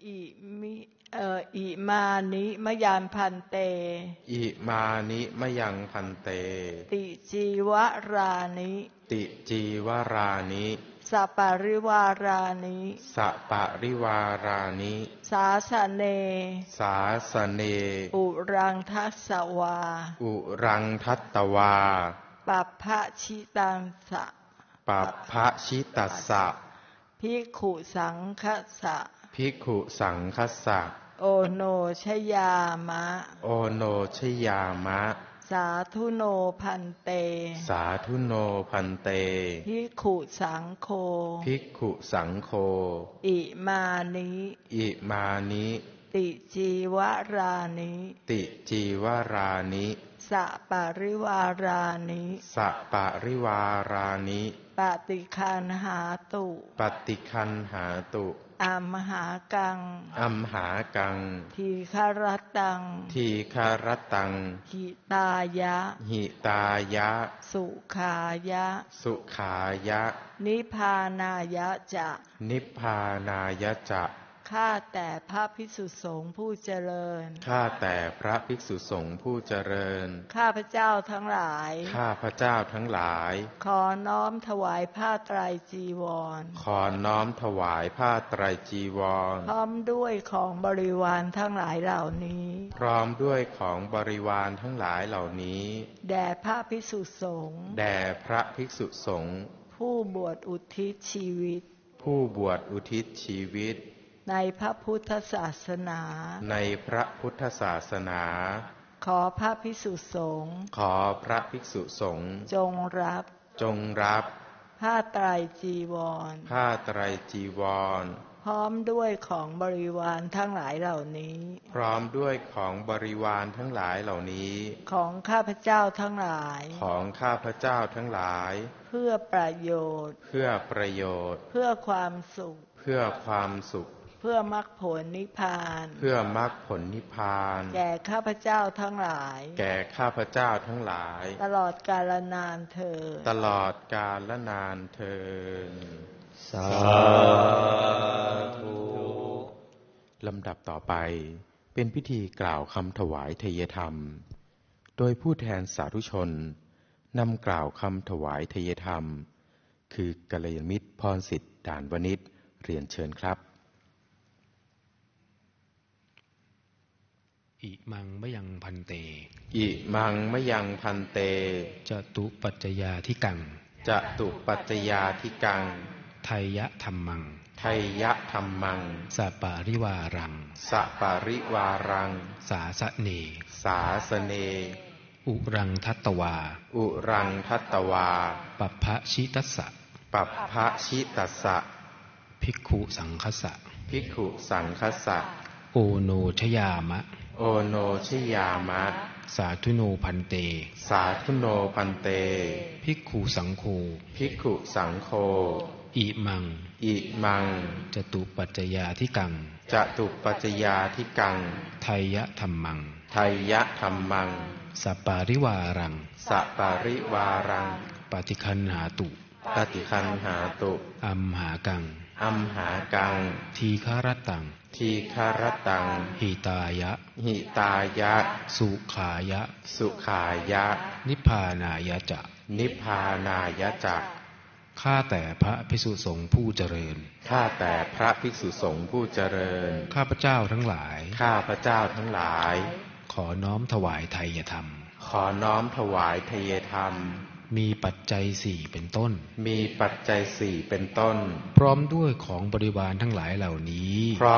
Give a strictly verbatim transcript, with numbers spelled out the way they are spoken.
อิมิเอ่ออิมานิมยันพันเตอิมานิมยังพันเตติจีวรานิติจีวรานิสัปปะริวารานิสัปปะริวารานิสาสเนสาสเนอุรังทัสสวาอุรังทัตตวาปัปพะชิตังสะปัปพะชิตัสสะภิกขุสังคัสสะภิกขุสังคัสสะโอโนชยามะโอโนชยามะสาธุโนพันเตสาธุโนพันเตภิกขุสังโฆภิกขุสังโฆอิมานิอิมานิติจีวรานิติจีวรานิสัปปะริวารานิสัปปะริวารานิปฏิคันหาตุปฏิคันหาตุอัมหากังอัมหากังทีฆรตังทีฆรตังหิตายะหิตายะสุขายะสุขายะนิพพานายะจะนิพพานายะจะข้าแต่พระภิกษุสงฆ์ผู้เจริญข้าแต่พระภิกษุสงฆ์ผู้เจริญข้าพเจ้าทั้งหลายข้าพเจ้าทั้งหลายขอน้อมถวายผ้าไตรจีวรขอน้อมถวายผ้าไตรจีวรพร้อมด้วยของบริวารทั้งหลายเหล่านี้พร้อมด้วยของบริวารทั้งหลายเหล่านี้แด่พระภิกษุสงฆ์แด่พระภิกษุสงฆ์ผู้บวชอุทิศชีวิตผู้บวชอุทิศชีวิตในพระพุทธศาสนาในพระพุทธศาสนาขอพระภิกษุสงฆ์ขอพระภิกษุสงฆ์จงรับจงรับผ้าไตรจีวรผ้าไตรจีวรพร้อมด้วยของบริวารทั้งหลายเหล่านี้พร้อมด้วยของบริวารทั้งหลายเหล่านี้ของข้าพเจ้าทั้งหลายของข้าพเจ้าทั้งหลายเพื่อประโยชน์เพื่อประโยชน์เพื่อความสุขเพื่อความสุขเพื่อมรรคผลนิพพานเพื่อมรรคผลนิพพานแก่ข้าพเจ้าทั้งหลายแก่ข้าพเจ้าทั้งหลายตลอดกาลนานเทอญตลอดกาลนานเทอญสาธุลำดับต่อไปเป็นพิธีกล่าวคำถวายทายธรรมโดยผู้แทนสาธุชนนำกล่าวคำถวายทายธรรมคือกัลยาณมิตรพรสิทธิ์ด่านวณิชเรียนเชิญครับอิมังมะยังพันเตอิมังมะยังพันเตจตุปัจจยาธิกังจตุปัจจยาธิกังไทยะธัมมังไทยะธัมมังสัปปะริวารังสัปปะริวารังสาสเนสาสเนอุรังทัตตวาอุรังทัตตวาปัปพะชิตัสสะปัปพะชิตัสสะภิกขุสังคัสสะภิกขุสังคัสสะโอโนชยามะโอโนชยามะสาธุโนพันเตสาธุโนพันเตภิกขุสังโฆภิกขุสังโฆอิมังอิมังจตุปัจจยาธิกังจตุปัจจยาธิกังไทยะธัมมังไทยะธัมมังสัปปะริวารังสัปปะริวารังปฏิคันหาตุปฏิคันหาตุอัมหากังอัมหากังทีฆรตังทีฆรตังหิตายะหิตายะสุขายะสุขายะนิพพานายะจะนิพพานายะจะข้าแต่พระภิกษุสงฆ์ผู้เจริญข้าแต่พระภิกษุสงฆ์ผู้เจริญข้าพเจ้าทั้งหลายข้าพเจ้าทั้งหลายขอน้อมถวายไทยธรรมขอน้อมถวายไทยธรรมมีปัจจัยสี่เป็นต้นมีปัจจัยสี่เป็นต้นพร้อมด้วยของบริวารทั้งหลายเหล่านี้